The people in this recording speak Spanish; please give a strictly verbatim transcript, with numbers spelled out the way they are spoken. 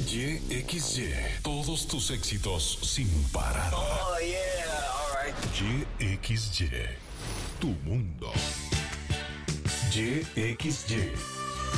Y X Y. Todos tus éxitos sin parar. Oh, yeah, all right. Y X Y. Tu mundo. Y X Y.